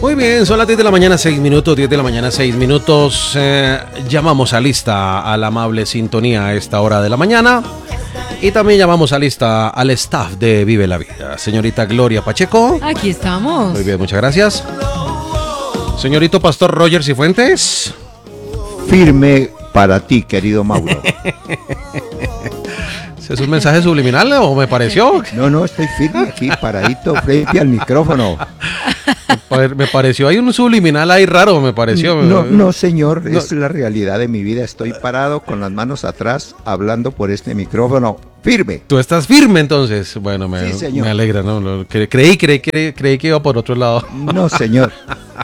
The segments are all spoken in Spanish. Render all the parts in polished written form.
Muy bien, son las 10 de la mañana, 6 minutos, 10 de la mañana, 6 minutos. Llamamos a lista a la amable sintonía a esta hora de la mañana. Y también llamamos a lista al staff de Vive la Vida. Señorita Gloria Pacheco. Aquí estamos. Muy bien, muchas gracias. Señorito Pastor Roger Cifuentes. Firme para ti, querido Mauro. ¿Es un mensaje subliminal o me pareció? No, estoy firme aquí, paradito frente al micrófono. Me pareció, hay un subliminal ahí raro, me pareció. No, señor, es la realidad de mi vida. Estoy parado con las manos atrás, hablando por este micrófono, firme. ¿Tú estás firme entonces? Bueno, Sí, señor. me alegra, ¿no? Creí que iba por otro lado. No, señor.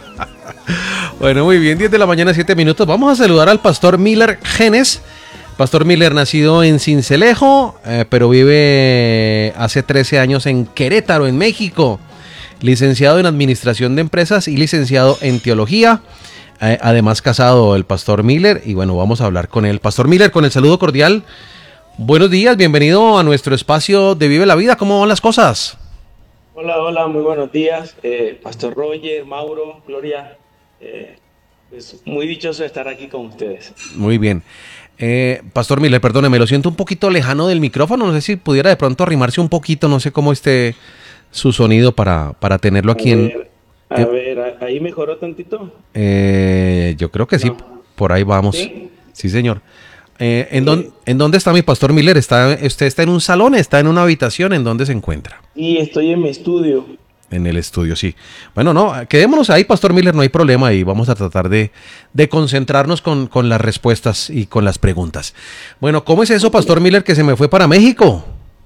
Bueno, muy bien, 10 de la mañana, 7 minutos. Vamos a saludar al pastor Miller Genes. Pastor Miller, nacido en Sincelejo, pero vive hace 13 años en Querétaro, en México. Licenciado en Administración de Empresas y licenciado en Teología. Además, casado el pastor Miller. Y bueno, vamos a hablar con él. Pastor Miller, con el saludo cordial. Buenos días, bienvenido a nuestro espacio de Vive la Vida. ¿Cómo van las cosas? Hola, muy buenos días. Pastor Roger, Mauro, Gloria. Pues muy dichoso de estar aquí con ustedes. Muy bien. Pastor Miller, perdóneme, lo siento un poquito lejano del micrófono. No sé si pudiera de pronto arrimarse un poquito. No sé cómo esté su sonido para tenerlo aquí a ver, ¿ahí mejoró tantito? Yo creo que sí, por ahí vamos. Sí, señor. ¿En dónde está mi pastor Miller? ¿Usted está en un salón? ¿Está en una habitación? ¿En dónde se encuentra? Sí, estoy en mi estudio. En el estudio, sí. Bueno, no, quedémonos ahí, pastor Miller, no hay problema, y vamos a tratar de concentrarnos con las respuestas y con las preguntas. Bueno, ¿cómo es eso, pastor Miller, que se me fue para México?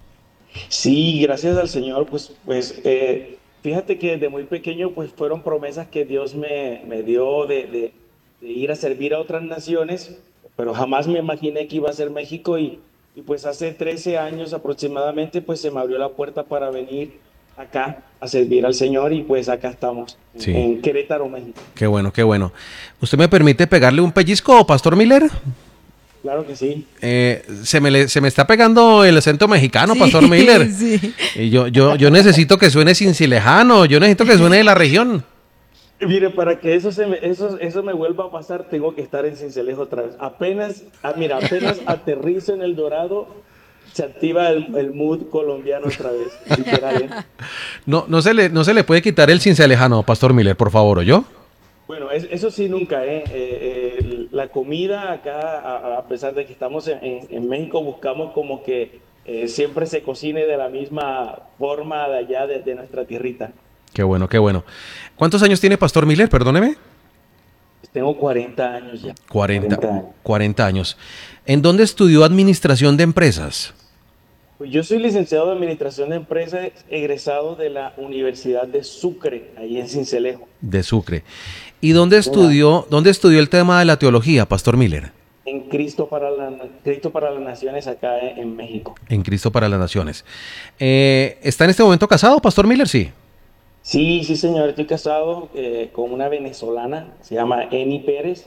Sí, gracias al Señor, pues fíjate que desde muy pequeño pues fueron promesas que Dios me dio de ir a servir a otras naciones, pero jamás me imaginé que iba a ser México y pues hace 13 años aproximadamente pues se me abrió la puerta para venir acá a servir al Señor y pues acá estamos, sí, en Querétaro, México. Qué bueno, qué bueno. ¿Usted me permite pegarle un pellizco, pastor Miller? Claro que sí. Se me está pegando el acento mexicano, sí, pastor Miller. Sí. Y yo necesito que suene cincilejano, yo necesito que suene de la región. Mire, para que eso me vuelva a pasar, tengo que estar en Sincelejo otra vez. Apenas aterrizo en El Dorado, se activa el mood colombiano otra vez, literal, ¿eh? No se le puede quitar el cincelejano, pastor Miller, por favor, ¿oyó? Bueno, eso sí nunca, la comida acá, a pesar de que estamos en México, buscamos como que siempre se cocine de la misma forma de allá, de nuestra tierrita. Qué bueno, qué bueno. ¿Cuántos años tiene pastor Miller? Perdóneme. Tengo 40 años ya. 40 años. ¿En dónde estudió Administración de Empresas? Pues yo soy licenciado en Administración de Empresas, egresado de la Universidad de Sucre, ahí en Sincelejo. De Sucre. ¿Y dónde estudió el tema de la teología, pastor Miller? En Cristo para las Naciones, acá en México. En Cristo para las Naciones. ¿Está en este momento casado, pastor Miller? Sí. Sí, señor, estoy casado con una venezolana, se llama Eni Pérez.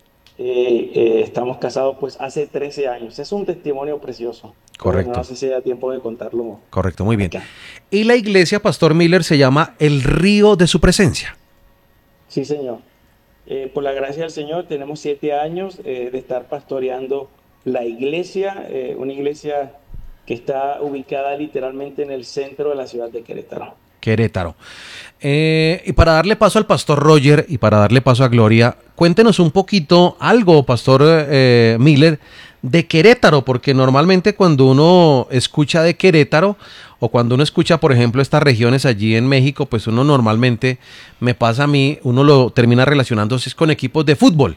Estamos casados pues hace 13 años. Es un testimonio precioso. Correcto. No sé si da tiempo de contarlo. Correcto, muy bien. Y la iglesia, pastor Miller, se llama El Río de su Presencia. Sí, señor. Por la gracia del Señor tenemos 7 años de estar pastoreando la iglesia, una iglesia que está ubicada literalmente en el centro de la ciudad de Querétaro. Y para darle paso al pastor Roger y para darle paso a Gloria, cuéntenos un poquito algo, pastor Miller, de Querétaro, porque normalmente cuando uno escucha de Querétaro o cuando uno escucha, por ejemplo, estas regiones allí en México, pues uno normalmente, me pasa a mí, uno lo termina relacionándose con equipos de fútbol.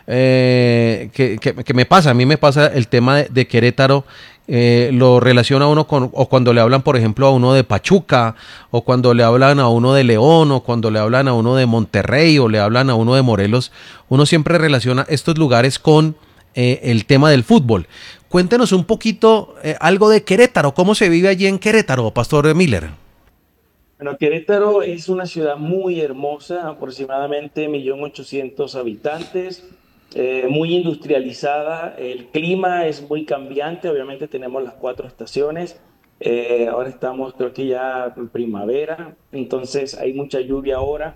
Que me pasa, a mí me pasa el tema de Querétaro. Lo relaciona uno con, o cuando le hablan por ejemplo a uno de Pachuca, o cuando le hablan a uno de León, o cuando le hablan a uno de Monterrey, o le hablan a uno de Morelos, uno siempre relaciona estos lugares con el tema del fútbol. Cuéntenos un poquito algo de Querétaro, ¿cómo se vive allí en Querétaro, pastor Miller? Bueno, Querétaro es una ciudad muy hermosa, aproximadamente 1.800.000 habitantes. Muy industrializada, el clima es muy cambiante, obviamente tenemos las 4 estaciones, ahora estamos creo que ya en primavera, entonces hay mucha lluvia ahora,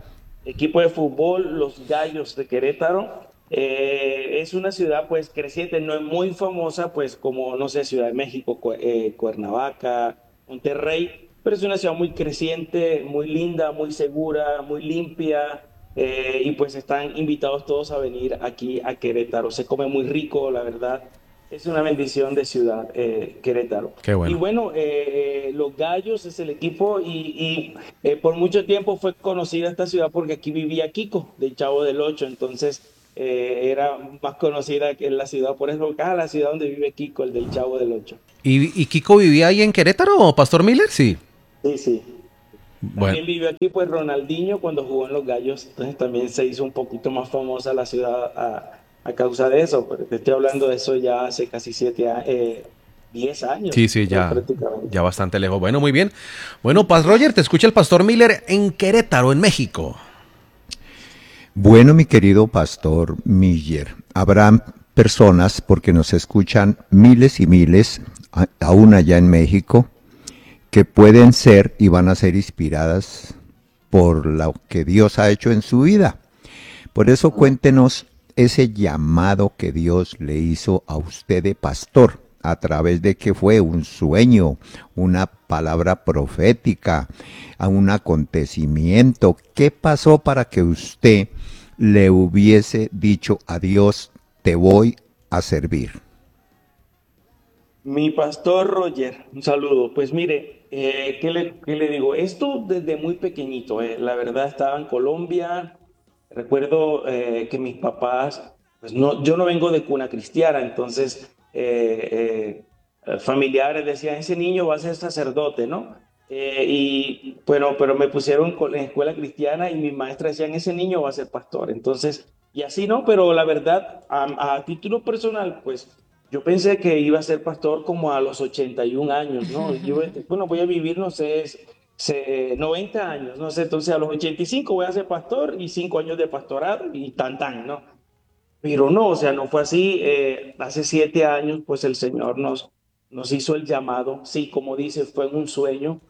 equipo de fútbol, los Gallos de Querétaro. Es una ciudad pues creciente, no es muy famosa pues como, no sé, Ciudad de México, Cuernavaca, Monterrey, pero es una ciudad muy creciente, muy linda, muy segura, muy limpia, y pues están invitados todos a venir aquí a Querétaro. Se come muy rico, la verdad. Es una bendición de ciudad, Querétaro. Qué Y bueno. bueno, los Gallos es el equipo y por mucho tiempo fue conocida esta ciudad porque aquí vivía Kiko, del Chavo del Ocho. Entonces era más conocida que la ciudad por eso, la ciudad donde vive Kiko, el del Chavo del Ocho. ¿Y Kiko vivía ahí en Querétaro, Pastor Miller? Sí. Sí, sí. Bueno, También vivió aquí pues Ronaldinho cuando jugó en los Gallos, entonces también se hizo un poquito más famosa la ciudad a causa de eso, pero te estoy hablando de eso ya hace casi 10 sí, años sí, ya, prácticamente. ya bastante lejos. Bueno, muy bien. Bueno, Paz Roger, te escucha el Pastor Miller en Querétaro, en México. Bueno, mi querido pastor Miller, habrán personas, porque nos escuchan miles y miles, aún allá en México, que pueden ser y van a ser inspiradas por lo que Dios ha hecho en su vida. Por eso cuéntenos ese llamado que Dios le hizo a usted de pastor, a través de que fue un sueño, una palabra profética, a un acontecimiento. ¿Qué pasó para que usted le hubiese dicho a Dios, te voy a servir? Mi pastor Roger, un saludo. Pues mire, ¿qué le digo? Esto desde muy pequeñito, la verdad estaba en Colombia. Recuerdo que mis papás, pues no, yo no vengo de cuna cristiana, entonces familiares decían, ese niño va a ser sacerdote, ¿no? Y bueno, pero me pusieron en escuela cristiana y mis maestras decían, ese niño va a ser pastor. Entonces, y así no, pero la verdad, a título personal, pues yo pensé que iba a ser pastor como a los 81 años, ¿no? Yo, bueno, voy a vivir, no sé, 90 años, no sé, entonces a los 85 voy a ser pastor y 5 años de pastorado y tan, ¿no? Pero no, o sea, no fue así. Hace 7 años, pues el Señor nos hizo el llamado. Sí, como dice, fue en un sueño.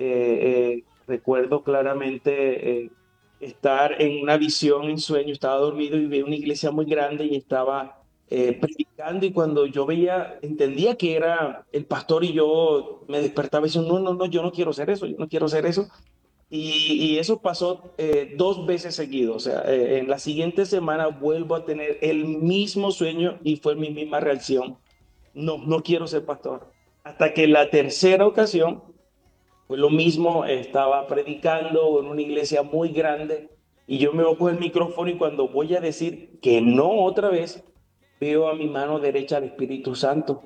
Recuerdo claramente estar en una visión, en sueño. Estaba dormido y vi una iglesia muy grande y estaba predicando. Y cuando yo veía, entendía que era el pastor y yo me despertaba y decía, no, no, no, yo no quiero ser eso, yo no quiero ser eso. Y eso pasó 2 veces seguido. O sea, en la siguiente semana vuelvo a tener el mismo sueño y fue mi misma reacción. No, no quiero ser pastor. Hasta que la tercera ocasión fue lo mismo, estaba predicando en una iglesia muy grande y yo me voy con el micrófono y cuando voy a decir que no otra vez, veo a mi mano derecha al Espíritu Santo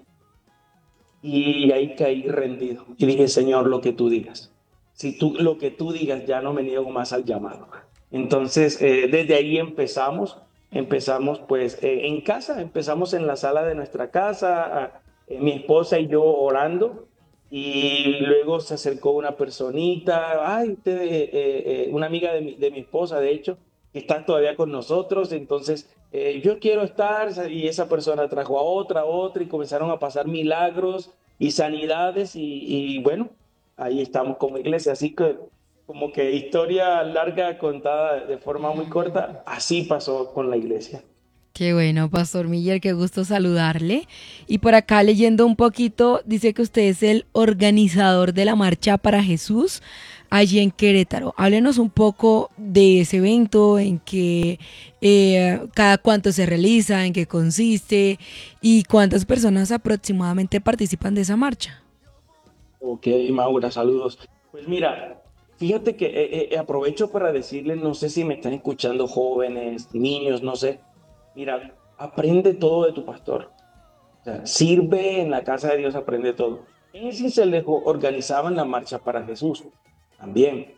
y ahí caí rendido y dije, Señor, lo que tú digas. Si tú, lo que tú digas, ya no me niego más al llamado. Entonces, desde ahí empezamos pues en casa, empezamos en la sala de nuestra casa, mi esposa y yo orando, y luego se acercó una personita, ay, usted, una amiga de mi esposa, de hecho, que está todavía con nosotros, entonces yo quiero estar, y esa persona trajo a otra, y comenzaron a pasar milagros y sanidades, y bueno, ahí estamos como iglesia, así que como que historia larga contada de forma muy corta, así pasó con la iglesia. Qué bueno, Pastor Miller, qué gusto saludarle. Y por acá leyendo un poquito, dice que usted es el organizador de la Marcha para Jesús allí en Querétaro. Háblenos un poco de ese evento, en qué, cada cuánto se realiza, en qué consiste y cuántas personas aproximadamente participan de esa marcha. Ok, Maura, saludos. Pues mira, fíjate que aprovecho para decirles, no sé si me están escuchando jóvenes, niños, no sé. Mira, aprende todo de tu pastor. O sea, sirve en la casa de Dios, aprende todo. En Cincelejo organizaban la marcha para Jesús también.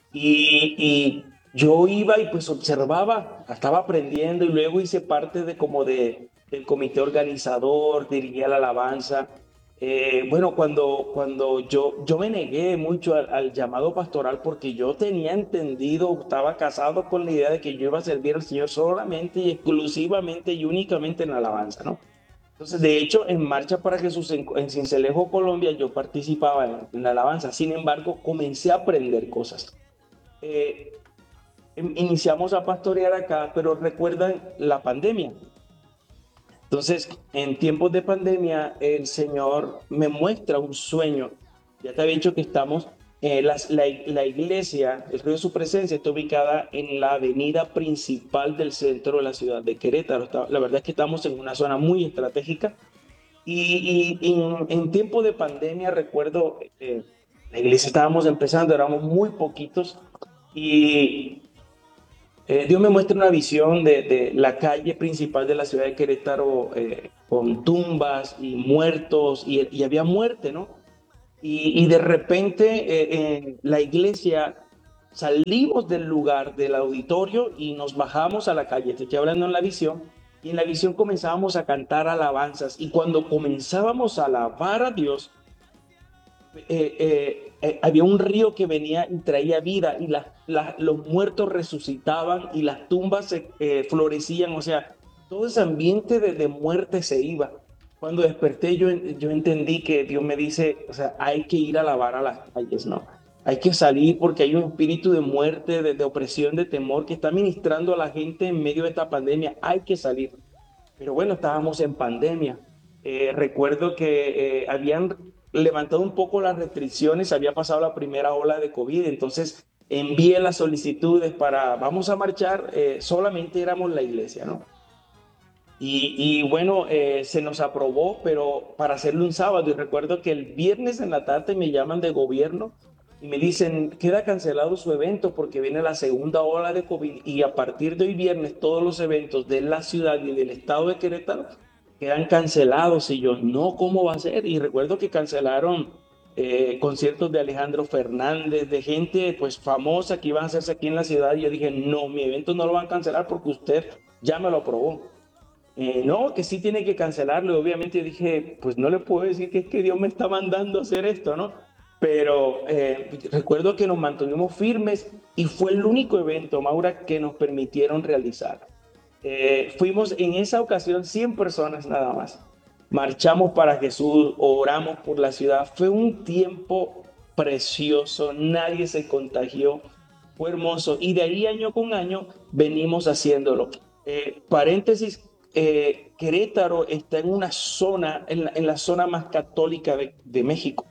Y yo iba y pues observaba, estaba aprendiendo y luego hice parte del comité organizador, dirigía la alabanza. Bueno, cuando yo me negué mucho al llamado pastoral porque yo tenía entendido, estaba casado con la idea de que yo iba a servir al Señor solamente y exclusivamente y únicamente en la alabanza, ¿no? Entonces, de hecho, en Marcha para Jesús en Sincelejo, Colombia, yo participaba en la alabanza. Sin embargo, comencé a aprender cosas. Eh, iniciamos a pastorear acá, pero recuerdan la pandemia. Entonces, en tiempos de pandemia, el Señor me muestra un sueño. Ya te había dicho que estamos, la iglesia, el río de su presencia, está ubicada en la avenida principal del centro de la ciudad de Querétaro. La verdad es que estamos en una zona muy estratégica. Y en tiempo de pandemia, recuerdo, la iglesia estábamos empezando, éramos muy poquitos. Y Dios me muestra una visión de la calle principal de la ciudad de Querétaro, con tumbas y muertos, y había muerte, ¿no? Y de repente la iglesia salimos del lugar, del auditorio, y nos bajamos a la calle. Te estoy hablando en la visión. Y en la visión comenzábamos a cantar alabanzas. Y cuando comenzábamos a alabar a Dios, había un río que venía y traía vida, y los muertos resucitaban y las tumbas florecían. O sea, todo ese ambiente de muerte se iba. Cuando desperté, yo entendí que Dios me dice, o sea, hay que ir a lavar a las calles, ¿no? Hay que salir porque hay un espíritu de muerte, de opresión, de temor que está ministrando a la gente en medio de esta pandemia. Hay que salir. Pero bueno, estábamos en pandemia. Recuerdo que habían levantado un poco las restricciones, había pasado la primera ola de COVID. Entonces envié las solicitudes para, vamos a marchar, solamente éramos la iglesia, ¿no? Y bueno, se nos aprobó, pero para hacerlo un sábado. Y recuerdo que el viernes en la tarde me llaman de gobierno y me dicen, queda cancelado su evento porque viene la segunda ola de COVID, y a partir de hoy viernes todos los eventos de la ciudad y del estado de Querétaro quedan cancelados. Y yo, no, ¿cómo va a ser? Y recuerdo que cancelaron conciertos de Alejandro Fernández, de gente pues famosa que iban a hacerse aquí en la ciudad. Y yo dije, no, mi evento no lo van a cancelar porque usted ya me lo aprobó. No, que sí tiene que cancelarlo. Y obviamente yo dije, pues no le puedo decir que es que Dios me está mandando a hacer esto, ¿no? Pero recuerdo que nos mantuvimos firmes y fue el único evento, Maura, que nos permitieron realizar. Fuimos en esa ocasión 100 personas nada más. Marchamos para Jesús, oramos por la ciudad. Fue un tiempo precioso, nadie se contagió, fue hermoso. Y de ahí año con año venimos haciéndolo. Paréntesis, Querétaro está en una zona, en la zona más católica de México.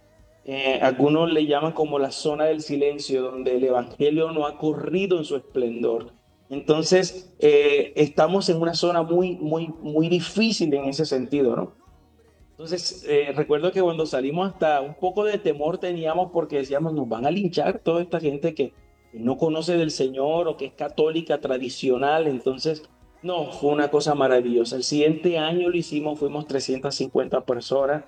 Algunos le llaman como la zona del silencio, donde el evangelio no ha corrido en su esplendor. Entonces, estamos en una zona muy, muy, muy difícil en ese sentido, ¿no? Entonces, recuerdo que cuando salimos, hasta un poco de temor teníamos porque decíamos, nos van a linchar toda esta gente que no conoce del Señor o que es católica tradicional. Entonces, no, fue una cosa maravillosa. El siguiente año lo hicimos, fuimos 350 personas.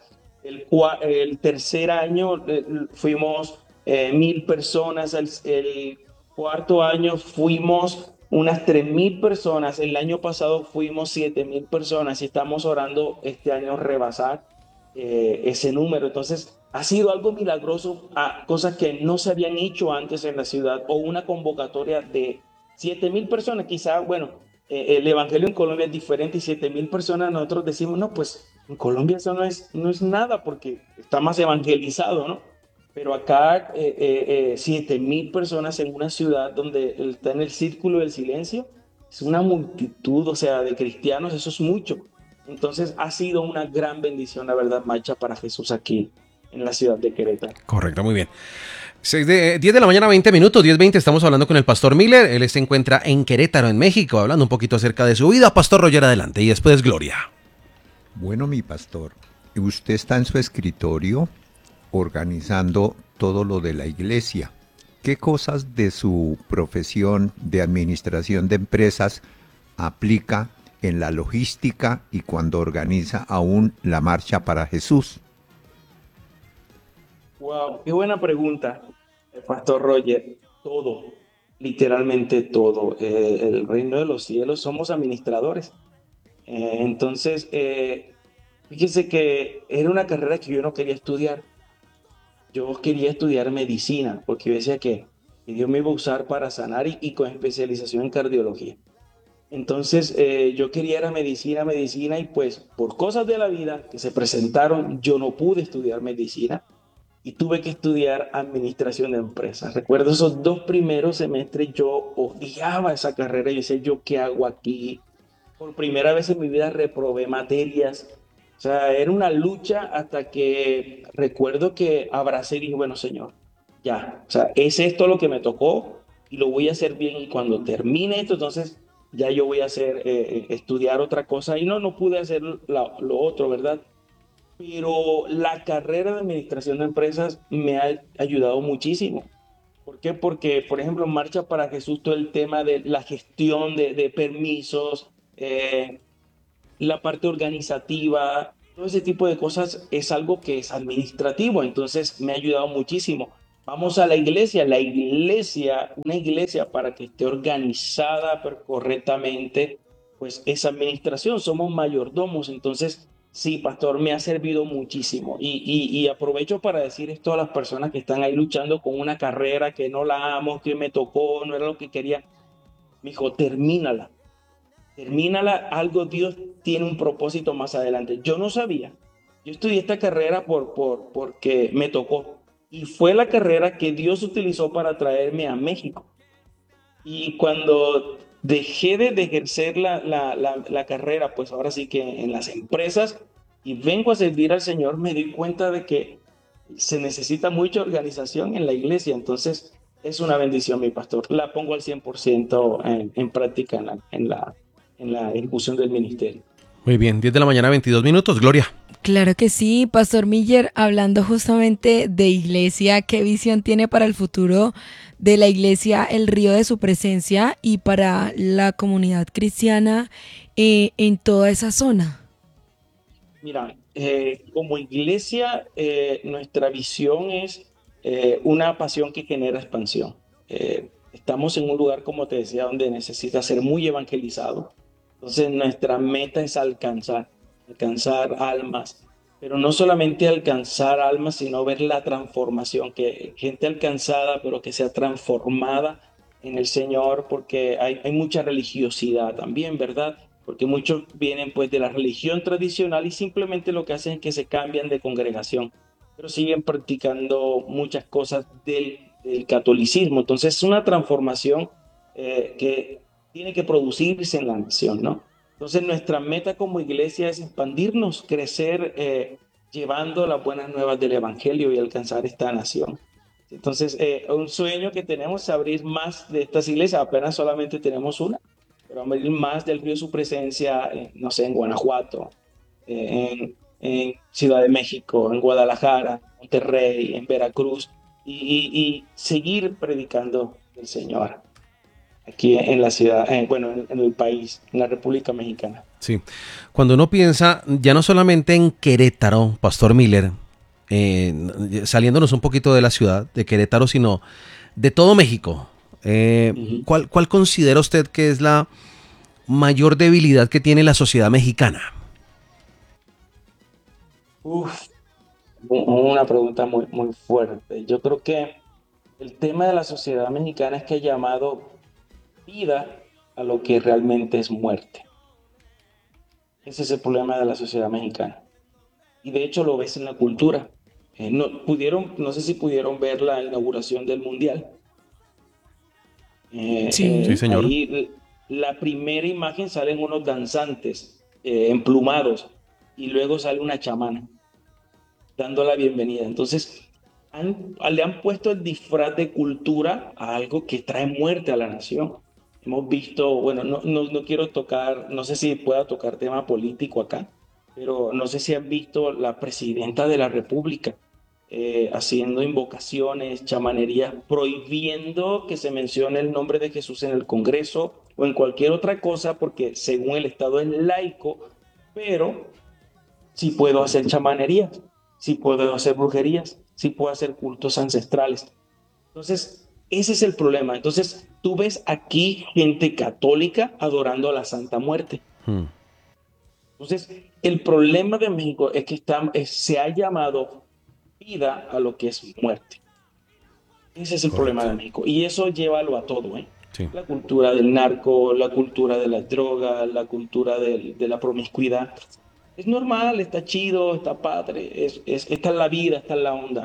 El tercer año fuimos 1000 personas. El cuarto año fuimos unas 3000 personas. El año pasado fuimos 7000 personas y estamos orando este año rebasar ese número. Entonces, ha sido algo milagroso, a cosas que no se habían hecho antes en la ciudad, o una convocatoria de 7000 personas. Quizá, bueno, el evangelio en Colombia es diferente, y 7000 personas nosotros decimos, no, pues en Colombia eso no es nada porque está más evangelizado, ¿no? Pero acá 7000 personas en una ciudad donde está en el círculo del silencio, es una multitud, o sea, de cristianos, eso es mucho. Entonces ha sido una gran bendición, la verdad, marcha para Jesús aquí en la ciudad de Querétaro. Correcto, muy bien. 10 de la mañana, 20 minutos, 10:20, estamos hablando con el Pastor Miller. Él se encuentra en Querétaro, en México, hablando un poquito acerca de su vida. Pastor Roger, adelante, y después Gloria. Bueno, mi pastor, usted está en su escritorio organizando todo lo de la iglesia. ¿Qué cosas de su profesión de administración de empresas aplica en la logística y cuando organiza aún la marcha para Jesús? Wow, qué buena pregunta, Pastor Roger. Todo, literalmente todo. El reino de los cielos somos administradores. Entonces, fíjese que era una carrera que yo no quería estudiar. Yo quería estudiar medicina porque yo decía que Dios me iba a usar para sanar, y con especialización en cardiología. Entonces, yo quería era medicina, medicina, y pues por cosas de la vida que se presentaron, yo no pude estudiar medicina. y tuve que estudiar administración de empresas. Recuerdo esos 2 primeros semestres, yo odiaba esa carrera. Yo decía, ¿yo qué hago aquí? Por primera vez en mi vida reprobé materias. O sea, era una lucha hasta que recuerdo que abracé y dije, bueno, Señor, ya, o sea, es esto lo que me tocó y lo voy a hacer bien. Y cuando termine esto, entonces ya yo voy a estudiar otra cosa. Y no pude hacer lo otro, ¿verdad? Pero la carrera de administración de empresas me ha ayudado muchísimo. ¿Por qué? Porque, por ejemplo, en Marcha para Jesús, todo el tema de la gestión de permisos, la parte organizativa, todo ese tipo de cosas es algo que es administrativo, entonces me ha ayudado muchísimo. Vamos a la iglesia, una iglesia para que esté organizada pero correctamente, pues es administración, somos mayordomos, entonces sí, pastor, me ha servido muchísimo. Y aprovecho para decir esto a las personas que están ahí luchando con una carrera que no la amo, que me tocó, no era lo que quería. Mi hijo, termínala, algo Dios tiene un propósito más adelante. Yo no sabía. Yo estudié esta carrera porque me tocó. Y fue la carrera que Dios utilizó para traerme a México. Y cuando dejé de ejercer la carrera, pues ahora sí que en las empresas, y vengo a servir al Señor, me doy cuenta de que se necesita mucha organización en la iglesia. Entonces, es una bendición, mi pastor. La pongo al 100% en práctica en la ejecución del ministerio. Muy bien, 10 de la mañana, 22 minutos. Gloria. Claro que sí, Pastor Miller, hablando justamente de iglesia, ¿qué visión tiene para el futuro de la iglesia El Río de su Presencia y para la comunidad cristiana en toda esa zona? Mira, como iglesia, nuestra visión es una pasión que genera expansión. Estamos en un lugar, como te decía, donde necesita ser muy evangelizado. Entonces, nuestra meta es alcanzar almas, pero no solamente alcanzar almas, sino ver la transformación, que gente alcanzada, pero que sea transformada en el Señor, porque hay mucha religiosidad también, ¿verdad? Porque muchos vienen pues de la religión tradicional y simplemente lo que hacen es que se cambian de congregación, pero siguen practicando muchas cosas del catolicismo. Entonces es una transformación que tiene que producirse en la nación, ¿no? Entonces nuestra meta como iglesia es expandirnos, crecer, llevando las buenas nuevas del Evangelio y alcanzar esta nación. Entonces, un sueño que tenemos es abrir más de estas iglesias, apenas solamente tenemos una, pero abrir más del río de su presencia, no sé, en Guanajuato, en Ciudad de México, en Guadalajara, Monterrey, en Veracruz, y seguir predicando el Señor aquí en la ciudad, bueno, en el país, en la República Mexicana. Sí. Cuando uno piensa ya no solamente en Querétaro, Pastor Miller, saliéndonos un poquito de la ciudad de Querétaro, sino de todo México, Ujú. ¿cuál considera usted que es la mayor debilidad que tiene la sociedad mexicana? Uf, una pregunta muy, muy fuerte. Yo creo que el tema de la sociedad mexicana es que ha llamado vida a lo que realmente es muerte. Ese es el problema de la sociedad mexicana. Y de hecho lo ves en la cultura. No sé si pudieron ver la inauguración del Mundial. Sí, Sí. señor. Ahí la primera imagen salen unos danzantes emplumados y luego sale una chamana dando la bienvenida. Entonces, le han puesto el disfraz de cultura a algo que trae muerte a la nación. Hemos visto, bueno, no quiero tocar, no sé si pueda tocar tema político acá, pero no sé si han visto la presidenta de la República haciendo invocaciones, chamanerías, prohibiendo que se mencione el nombre de Jesús en el Congreso o en cualquier otra cosa, porque según el Estado es laico, pero sí puedo hacer chamanerías, sí puedo hacer brujerías, sí puedo hacer cultos ancestrales. Entonces, ese es el problema. Entonces, tú ves aquí gente católica adorando a la Santa Muerte. Hmm, Entonces, el problema de México es que se ha llamado vida a lo que es muerte. Ese es el problema correcto. de México. Y eso llévalo a todo, ¿eh? Sí. La cultura del narco, la cultura de las drogas, la cultura de la promiscuidad. Es normal, está chido, está padre, esta es la vida, esta es la onda, ¿no?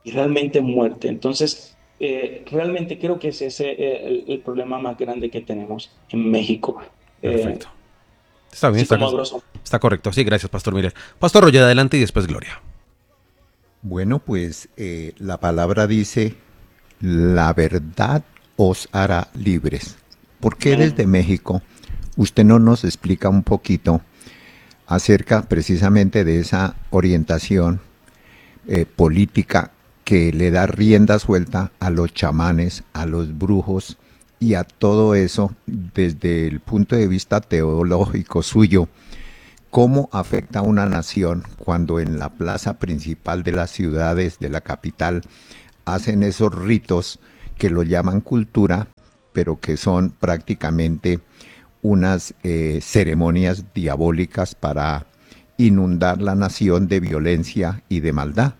y realmente muerte. Entonces, realmente creo que ese es el problema más grande que tenemos en México. Perfecto. Eh, Está bien, así como a grosso. está correcto. Sí, gracias, Pastor Miller. Pastor Roger, adelante y después Gloria. Bueno, pues la palabra dice, la verdad os hará libres. ¿Por qué desde Amén. México usted no nos explica un poquito acerca precisamente de esa orientación política que le da rienda suelta a los chamanes, a los brujos y a todo eso desde el punto de vista teológico suyo? ¿Cómo afecta a una nación cuando en la plaza principal de las ciudades de la capital hacen esos ritos que lo llaman cultura, pero que son prácticamente unas ceremonias diabólicas para inundar la nación de violencia y de maldad?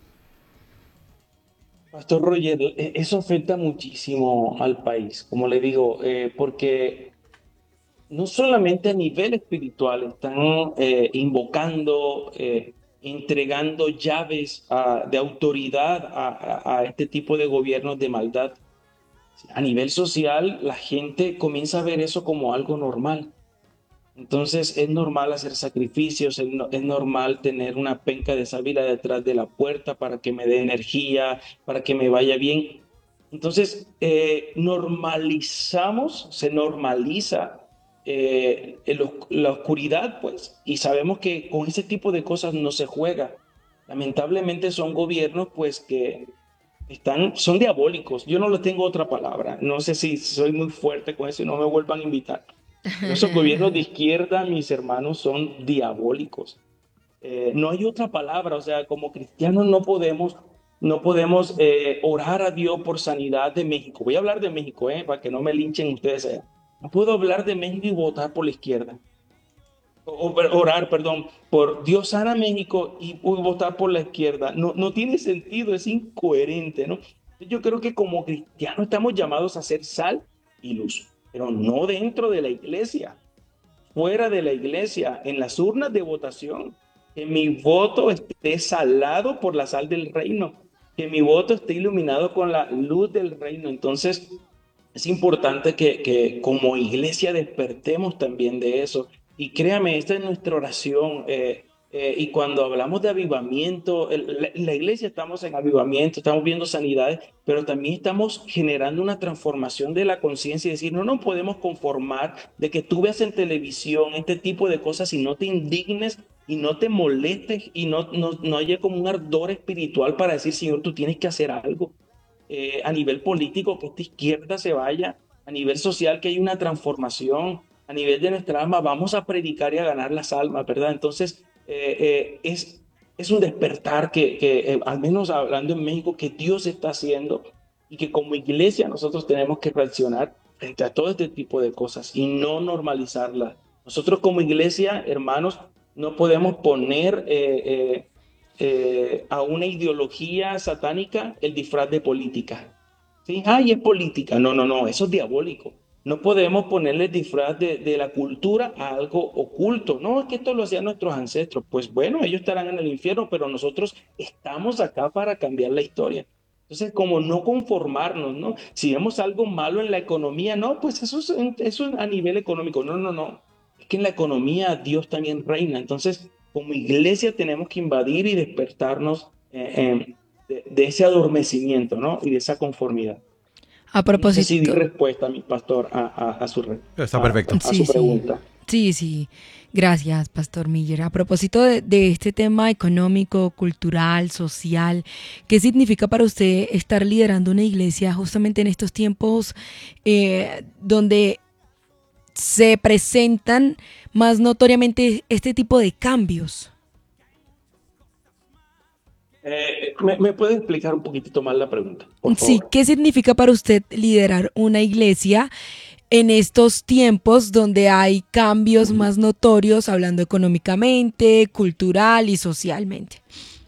Pastor Roger, eso afecta muchísimo al país, como le digo, porque no solamente a nivel espiritual están invocando, entregando llaves de autoridad a este tipo de gobiernos de maldad. A nivel social, la gente comienza a ver eso como algo normal. Entonces es normal hacer sacrificios, es normal tener una penca de sábila detrás de la puerta para que me dé energía, para que me vaya bien. Entonces normalizamos, se normaliza la oscuridad, pues, y sabemos que con ese tipo de cosas no se juega. Lamentablemente son gobiernos, pues, que son diabólicos. Yo no le tengo otra palabra. No sé si soy muy fuerte con eso y no me vuelvan a invitar. Pero esos gobiernos de izquierda, mis hermanos, son diabólicos. No hay otra palabra, o sea, como cristianos no podemos orar a Dios por sanidad de México. Voy a hablar de México, para que no me linchen ustedes allá. No puedo hablar de México y votar por la izquierda. Orar, perdón, por Dios sana México y votar por la izquierda. No, no tiene sentido, es incoherente, ¿no? Yo creo que como cristianos estamos llamados a ser sal y luz, pero no dentro de la iglesia, fuera de la iglesia, en las urnas de votación. Que mi voto esté salado por la sal del reino, que mi voto esté iluminado con la luz del reino. Entonces, es importante que como iglesia despertemos también de eso. Y créame, esta es nuestra oración. Y cuando hablamos de avivamiento, la iglesia estamos en avivamiento, estamos viendo sanidades, pero también estamos generando una transformación de la conciencia y decir, no nos podemos conformar de que tú veas en televisión este tipo de cosas y no te indignes y no te molestes y no haya como un ardor espiritual para decir, Señor, tú tienes que hacer algo a nivel político, que esta izquierda se vaya, a nivel social, que hay una transformación, a nivel de nuestra alma, vamos a predicar y a ganar las almas, ¿verdad? Entonces, es un despertar que al menos hablando en México, que Dios está haciendo y que como iglesia nosotros tenemos que reaccionar frente a todo este tipo de cosas y no normalizarlas. Nosotros como iglesia, hermanos, no podemos poner a una ideología satánica el disfraz de política. ¿Sí? Ay, es política. No, no, no, eso es diabólico. No podemos ponerle el disfraz de la cultura a algo oculto. No, es que esto lo hacían nuestros ancestros. Pues bueno, ellos estarán en el infierno, pero nosotros estamos acá para cambiar la historia. Entonces, como no conformarnos, ¿no? Si vemos algo malo en la economía, no, pues eso es a nivel económico. No, no, no. Es que en la economía Dios también reina. Entonces, como iglesia tenemos que invadir y despertarnos de ese adormecimiento, ¿no? Y de esa conformidad. A No sé si di propósito, respuesta, mi pastor, Está perfecto. a sí, su sí, pregunta. sí, sí. Gracias, Pastor Miller. A propósito de este tema económico, cultural, social, ¿qué significa para usted estar liderando una iglesia justamente en estos tiempos donde se presentan más notoriamente este tipo de cambios? ¿Me puede explicar un poquitito más la pregunta, por Sí, favor? ¿qué significa para usted liderar una iglesia en estos tiempos donde hay cambios más notorios, hablando económicamente, cultural y socialmente?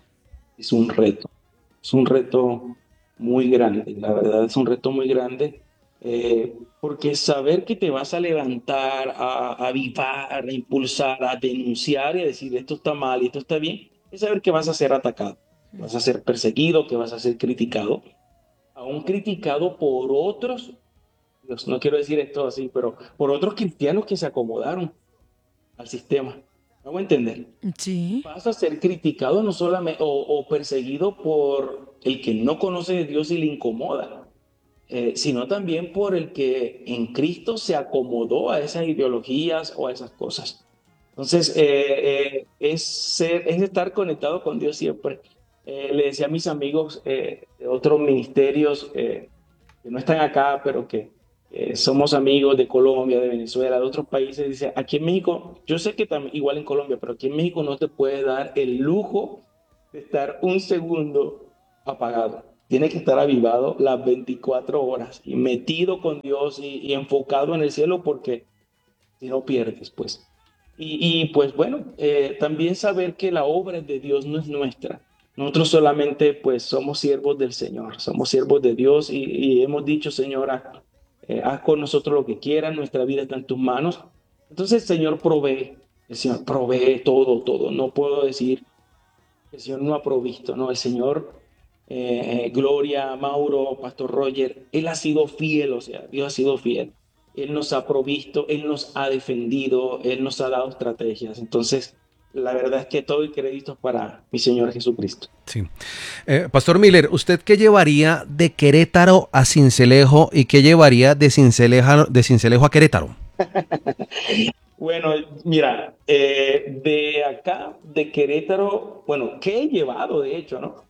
Es un reto muy grande, la verdad es un reto muy grande, porque saber que te vas a levantar, a avivar, a impulsar, a denunciar y a decir esto está mal y esto está bien, es saber que vas a ser atacado. vas a ser perseguido, que vas a ser criticado, aún criticado por otros, no quiero decir esto así, pero por otros cristianos que se acomodaron al sistema. ¿Me hago entender? Sí. Vas a ser criticado no solamente o perseguido por el que no conoce de Dios y le incomoda, sino también por el que en Cristo se acomodó a esas ideologías o a esas cosas. Entonces, es estar conectado con Dios siempre. Le decía a mis amigos de otros ministerios que no están acá, pero que somos amigos de Colombia, de Venezuela, de otros países, dice, aquí en México, yo sé que también, igual en Colombia, pero aquí en México no te puede dar el lujo de estar un segundo apagado. Tiene que estar avivado las 24 horas y metido con Dios y enfocado en el cielo porque si no pierdes, pues. Pues bueno, también saber que la obra de Dios no es nuestra. Nosotros solamente pues somos siervos del Señor, somos siervos de Dios y hemos dicho, Señor, haz con nosotros lo que quieras, nuestra vida está en tus manos. Entonces el Señor provee todo, todo. No puedo decir que el Señor no ha provisto, no, el Señor, Gloria, Mauro, Pastor Roger, Él ha sido fiel, o sea, Dios ha sido fiel. Él nos ha provisto, Él nos ha defendido, Él nos ha dado estrategias. Entonces, la verdad es que todo el crédito es para mi Señor Jesucristo. Sí. Pastor Miller, ¿usted qué llevaría de Querétaro a Sincelejo y qué llevaría de Sincelejo a Querétaro? Bueno, mira, de acá, de Querétaro, bueno, ¿qué he llevado de hecho, no?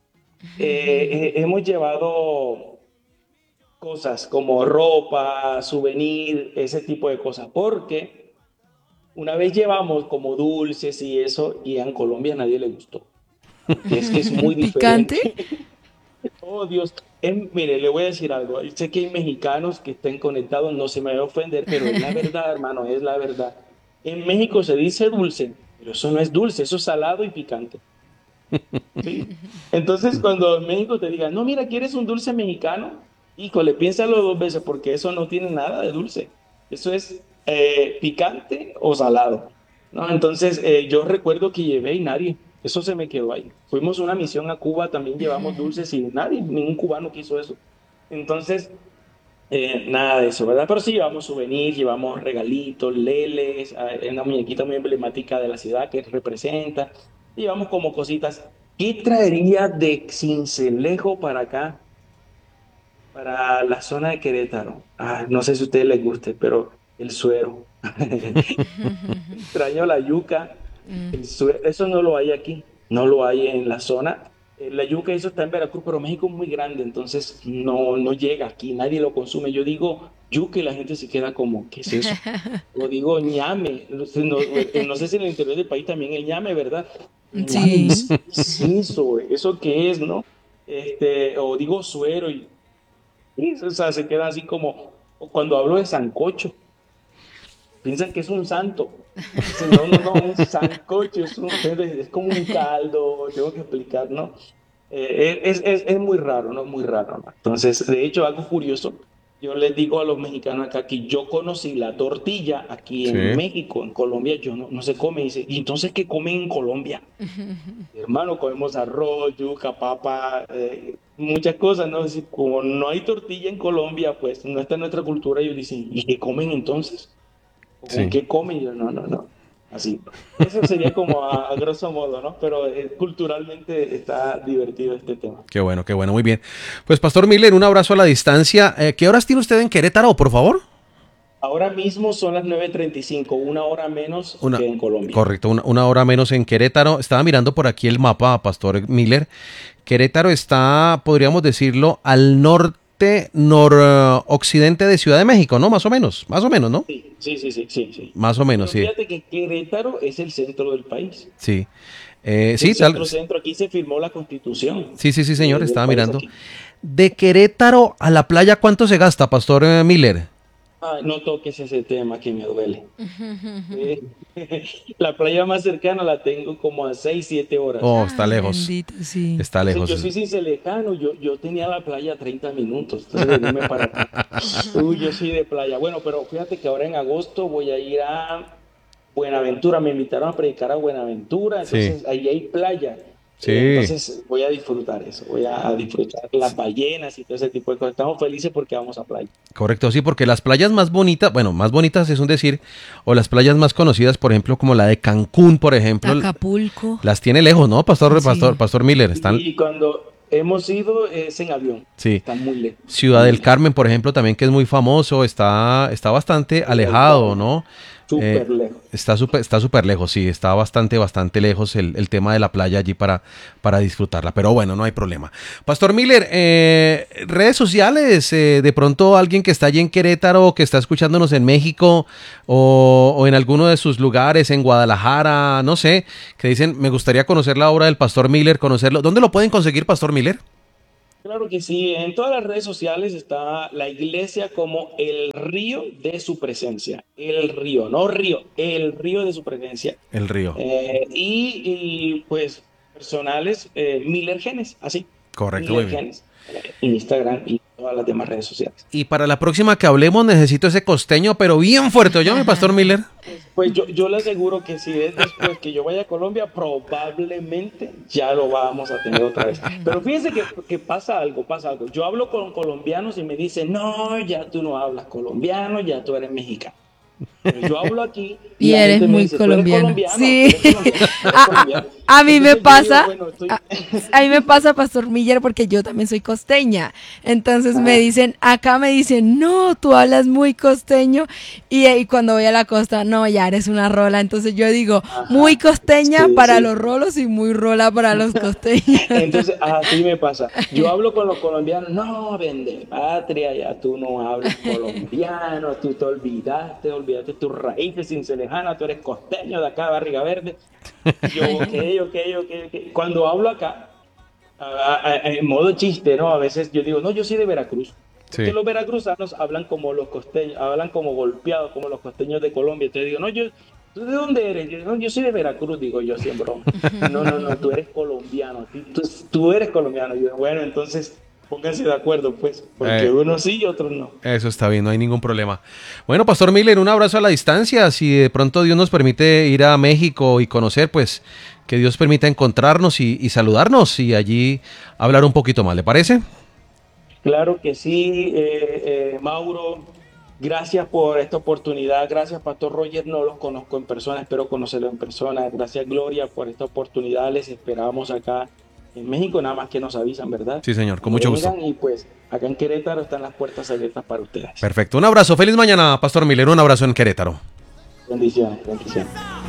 Hemos llevado cosas como ropa, souvenir, ese tipo de cosas, porque una vez llevamos como dulces y eso, y en Colombia a nadie le gustó, porque es que es muy ¿Picante? diferente. Oh, Dios. Mire, le voy a decir algo. Sé que hay mexicanos que estén conectados, no se me va a ofender, pero es la verdad, hermano, es la verdad. En México se dice dulce, pero eso no es dulce, eso es salado y picante. ¿Sí? Entonces, cuando en México te digan, no, mira, ¿quieres un dulce mexicano? Híjole, piénsalo dos veces porque eso no tiene nada de dulce. Eso es picante o salado, ¿no? Entonces, yo recuerdo que llevé y nadie, eso se me quedó ahí. Fuimos a una misión a Cuba, también llevamos dulces y nadie, ningún cubano quiso eso. Entonces, nada de eso, ¿verdad? Pero sí llevamos souvenirs, llevamos regalitos, leles, una muñequita muy emblemática de la ciudad que representa. Llevamos como cositas. ¿Qué traería de Sincelejo para acá, para la zona de Querétaro? Ah, no sé si a ustedes les guste, pero el suero. Extraño la yuca. Eso no lo hay aquí, no lo hay en la zona. La yuca, eso está en Veracruz, pero México es muy grande, entonces no llega aquí, nadie lo consume. Yo digo yuca y la gente se queda como, ¿qué es eso? O digo ñame, no sé si en el interior del país también el ñame, ¿verdad? Ñame, Sí. ¿qué es eso? ¿Eso qué es, no? O digo suero y o sea, se queda así como, o cuando hablo de sancocho piensan que es un santo. Dicen, no, un sancocho es como un caldo, tengo que explicar, ¿no? Es muy raro, ¿no? Muy raro, ¿no? Entonces, de hecho, algo curioso, yo les digo a los mexicanos acá que yo conocí la tortilla aquí Sí. en México, en Colombia, yo no se come. Dice, ¿y entonces qué comen en Colombia? Hermano, comemos arroz, yuca, papa, muchas cosas, ¿no? Es decir, como no hay tortilla en Colombia, pues no está en nuestra cultura, ellos dicen, ¿y qué comen entonces? ¿O con Sí. qué come? Y yo, no. Así. Eso sería como a grosso modo, ¿no? Pero culturalmente está divertido este tema. Qué bueno, muy bien. Pues Pastor Miller, un abrazo a la distancia. ¿Qué horas tiene usted en Querétaro, por favor? Ahora mismo son las 9:35, una hora menos Una, que en Colombia. correcto, una hora menos en Querétaro. Estaba mirando por aquí el mapa, Pastor Miller. Querétaro está, podríamos decirlo, al norte, noroccidente de Ciudad de México, ¿no? Más o menos, ¿no? Sí. Más o menos, Pero sí. fíjate que Querétaro es el centro del país. Sí. Es el Sí, tal. centro. Aquí se firmó la constitución Sí, señor, del estaba país mirando. aquí. De Querétaro a la playa, ¿cuánto se gasta, Pastor Miller? Ay, no toques ese tema que me duele. Eh, la playa más cercana la tengo como a 6, 7 horas. Oh, está Ay, lejos. bendito, sí. Está Entonces, lejos. yo soy cincelejano, yo tenía la playa a 30 minutos, entonces venirme para acá. Uy, yo soy de playa. Bueno, pero fíjate que ahora en agosto voy a ir a Buenaventura, me invitaron a predicar a Buenaventura, Sí. entonces ahí hay playa. Sí. Entonces voy a disfrutar eso, voy a disfrutar las ballenas y todo ese tipo de cosas. Estamos felices porque vamos a playa. Correcto, sí, porque las playas más bonitas, bueno, más bonitas es un decir, o las playas más conocidas, por ejemplo, como la de Cancún, por ejemplo, Acapulco. las tiene lejos, ¿no, Pastor, Sí. Pastor Miller? Están, Y cuando hemos ido es en avión, sí. están muy lejos. Ciudad del Carmen, por ejemplo, también que es muy famoso, está bastante alejado, ¿no? Súper lejos. Está súper lejos, sí, está bastante lejos el tema de la playa allí para disfrutarla, pero bueno, no hay problema. Pastor Miller, redes sociales, de pronto alguien que está allí en Querétaro, que está escuchándonos en México o en alguno de sus lugares, en Guadalajara, no sé, que dicen, me gustaría conocer la obra del Pastor Miller, conocerlo. ¿Dónde lo pueden conseguir, Pastor Miller? Claro que sí, en todas las redes sociales está la iglesia como el río de su presencia. El río, no río, el río de su presencia. El río. Pues personales, Miller Genes, así. Correcto, muy Miller bien. Genes, Instagram y todas las demás redes sociales. Y para la próxima que hablemos necesito ese costeño, pero bien fuerte, ¿oyó mi Pastor Miller? Pues yo le aseguro que si es después que yo vaya a Colombia, probablemente ya lo vamos a tener otra vez. Pero fíjense que pasa algo, pasa algo. Yo hablo con colombianos y me dicen, no, ya tú no hablas colombiano, ya tú eres mexicano. Pero yo hablo aquí Y la eres gente me muy dice, ¿tú eres colombiano. colombiano? Sí. ¿Tú eres colombiano? ¿Tú eres colombiano? A mí me Entonces yo pasa, digo, bueno, estoy... a mí me pasa, Pastor Miller, porque yo también soy costeña. Entonces me dicen, acá me dicen, no, tú hablas muy costeño. Y cuando voy a la costa, no, ya eres una rola. Entonces yo digo, muy costeña Sí, para sí. los rolos y muy rola para los costeños. Entonces, así me pasa. Yo hablo con los colombianos, no, vende patria, ya tú no hablas colombiano, tú te olvidaste tus raíces cincelejanas, tú eres costeño de acá, Barriga Verde. Yo, ok. Cuando hablo acá, en modo chiste, ¿no? A veces yo digo, no, yo soy de Veracruz. Sí. Que los veracruzanos hablan como los costeños, hablan como golpeados, como los costeños de Colombia. Entonces digo, no, ¿tú de dónde eres? Yo soy de Veracruz, digo yo siempre. No, tú eres colombiano, tú eres colombiano. Yo, bueno, entonces pónganse de acuerdo, pues, porque unos sí y otros no. Eso está bien, no hay ningún problema. Bueno, Pastor Miller, un abrazo a la distancia. Si de pronto Dios nos permite ir a México y conocer, pues que Dios permita encontrarnos y saludarnos y allí hablar un poquito más, ¿le parece? Claro que sí, Mauro, gracias por esta oportunidad, gracias Pastor Roger, no los conozco en persona, espero conocerlo en persona, gracias Gloria por esta oportunidad, les esperamos acá en México, nada más que nos avisan, ¿verdad? Sí, señor, con mucho gusto. Y pues acá en Querétaro están las puertas abiertas para ustedes. Perfecto, un abrazo, feliz mañana, Pastor Miller, un abrazo en Querétaro. Bendiciones.